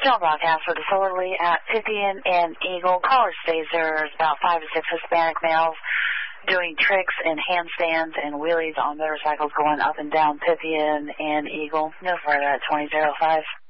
John broadcast for the Solarly at Pythian and Eagle. Caller stays there. There's about 5 to 6 Hispanic males doing tricks and handstands and wheelies on motorcycles going up and down Pythian and Eagle. No further at 2005.